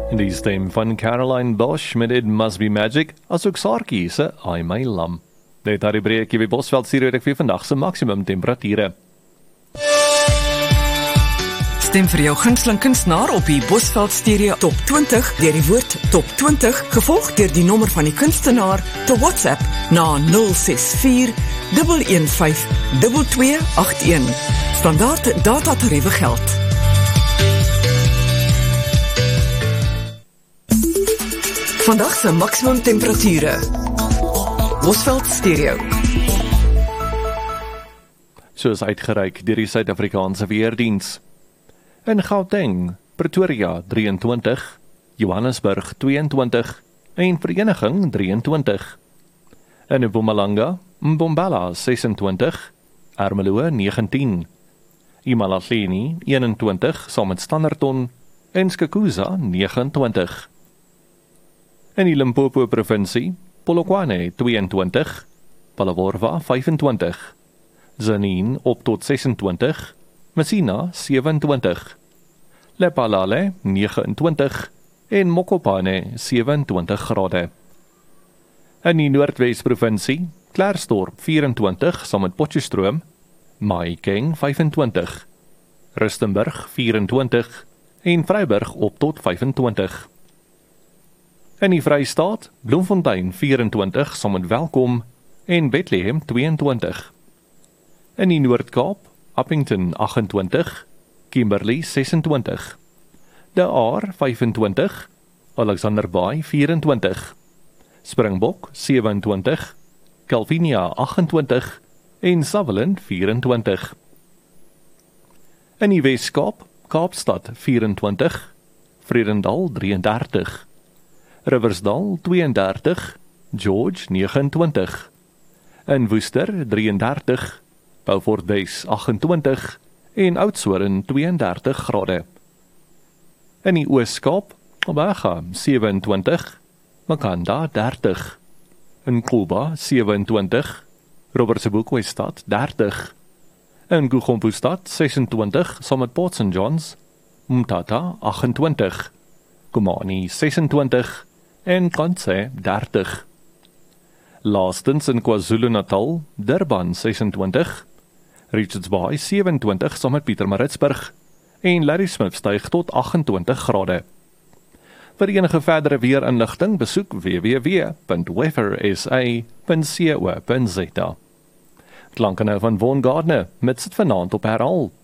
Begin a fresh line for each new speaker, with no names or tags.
Die stem van Caroline Bosch met It Must Be Magic, asook Saartjie se I My Lam. Dit daar die breekie by Bosveld stuur ek vir vandag se maksimum temperature.
Stem vir jou gunsteling kunstenaar op die Bosveld Stereo Top 20 deur die woord Top 20 gevolg deur die nommer van die kunstenaar te WhatsApp na 064 115 2281. Standaard datatariewe geld. Vandag se maksimum temperature. Bosveld Stereo.
Soos uitgereik deur die Suid-Afrikaanse Weerdiens. In Gauteng, Pretoria 23, Johannesburg 22 en Vereniging 23. In Mpumalanga, Mbombela 26, Ermelo 19, Imalahleni 21 saam met Standerton en Skukuza 29. In die Limpopo provinsie, Polokwane 22, Palaworwa 25, Tzaneen op tot 26, Messina 27, Lephalale 29 en Mokopane 27 grade. In die Noordwes provinsie, Klerksdorp 24 saam met Potchefstroom, Mahikeng 25, Rustenburg 24 en Vryburg op tot 25. In die Vrystaat, Bloemfontein 24 saam met Welkom en Bethlehem 22. In die Noord-Kaap, Appington 28, Kimberley 26, De Aar 25, Alexander Bay 24, Springbok 27, Calvinia 28 en Sutherland 24. In die Wes-Kaap, Kaapstad 24, Vredendal 33, Riversdal 32, George 29, in Woester 33, Beaufort Wes 28 en Oudtshoorn 32 grade. In die Oos-Kaap, Baga 27, Makanda 30, in Kuba 27, Robertsburg-Weststad 30, in Gugumbustad 26 saam met Port St. Johns, Mthatha 28, Komani 26 en Kantse 30. Laastens in KwaZulu-Natal, Durban 26, Richards Bay 27 saam met Pietermaritzburg en Ladysmith styg tot 28 grade. Vir enige verdere weerinligting besoek www.weathersa.co.za. Klanke nou van Von Gardner met sit vanaand op herhaal.